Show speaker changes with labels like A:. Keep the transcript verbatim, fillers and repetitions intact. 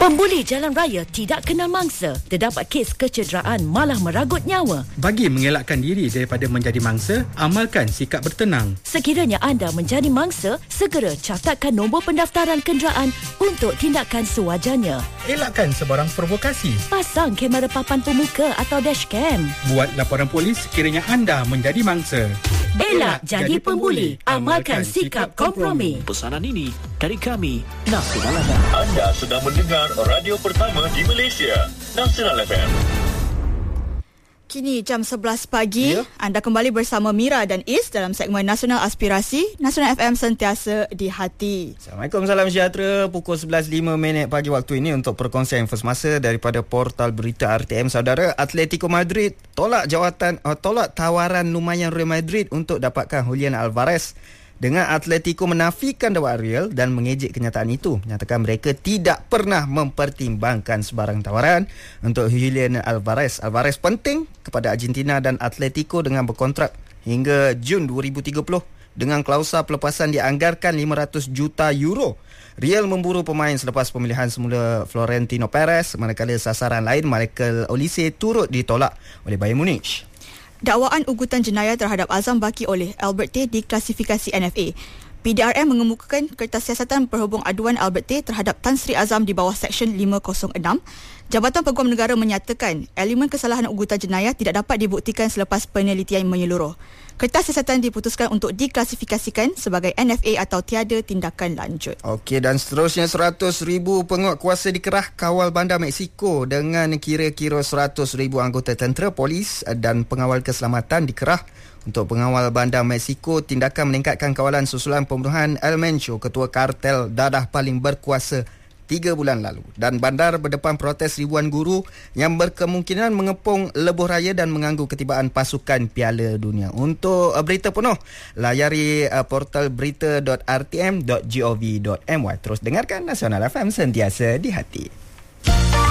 A: Pembuli jalan raya tidak kenal mangsa. Terdapat kes kecederaan malah meragut nyawa.
B: Bagi mengelakkan diri daripada menjadi mangsa, amalkan sikap bertenang.
A: Sekiranya anda menjadi mangsa, segera catatkan nombor pendaftaran kenderaan untuk tindakan sewajarnya.
B: Elakkan sebarang provokasi.
A: Pasang kamera papan pemuka atau dashcam.
B: Buat laporan polis sekiranya anda menjadi mangsa.
A: Elak jadi pembuli. Amalkan sikap kompromi.
C: Pesanan ini dari kami, Nasional F M.
D: Anda sedang mendengar radio pertama di Malaysia, Nasional F M.
E: Kini jam sebelas pagi,
F: ya.
E: Anda kembali bersama Mira dan Is dalam segmen Nasional Aspirasi, Nasional F M sentiasa di hati.
F: Assalamualaikum, salam sejahtera. Pukul sebelas lima minit pagi waktu ini untuk perkongsian first masa daripada portal berita R T M. Saudara, Atletico Madrid tolak jawatan uh, tolak tawaran lumayan Real Madrid untuk dapatkan Julian Alvarez. Dengan Atletico menafikan dakwaan Real dan mengejek kenyataan itu, menyatakan mereka tidak pernah mempertimbangkan sebarang tawaran untuk Julian Alvarez. Alvarez penting kepada Argentina dan Atletico dengan berkontrak hingga Jun dua ribu tiga puluh dengan klausa pelepasan dianggarkan lima ratus juta euro. Real memburu pemain selepas pemilihan semula Florentino Perez, manakala sasaran lain Michael Olise turut ditolak oleh Bayern Munich.
E: Dakwaan ugutan jenayah terhadap Azam Baki oleh Albert T diklasifikasi N F A. P D R M mengemukakan kertas siasatan berhubung aduan Albert T terhadap Tan Sri Azam di bawah Seksyen lima kosong enam. Jabatan Peguam Negara menyatakan elemen kesalahan ugutan jenayah tidak dapat dibuktikan selepas penelitian menyeluruh. Kertas siasatan diputuskan untuk diklasifikasikan sebagai N F A atau tiada tindakan lanjut.
F: Okey, dan seterusnya seratus ribu penguat kuasa dikerah kawal bandar Mexico dengan kira-kira seratus ribu anggota tentera, polis dan pengawal keselamatan dikerah untuk pengawal bandar Mexico. Tindakan meningkatkan kawalan susulan pembunuhan El Mencho, ketua kartel dadah paling berkuasa tiga bulan lalu. Dan bandar berdepan protes ribuan guru yang berkemungkinan mengepung lebuh raya dan mengganggu ketibaan pasukan Piala Dunia. Untuk uh, berita penuh, layari uh, portal berita dot r t m dot gov dot m y. Terus dengarkan Nasional F M sentiasa di hati.